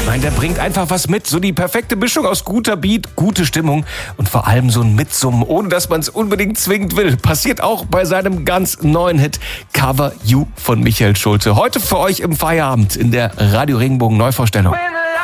meine, der bringt einfach was mit. So die perfekte Mischung aus guter Beat, gute Stimmung und vor allem so ein Mitsummen, ohne dass man es unbedingt zwingend will. Passiert auch bei seinem ganz neuen Hit Cover You von Michael Schulte. Heute für euch im Feierabend in der Radio Regenbogen Neuvorstellung.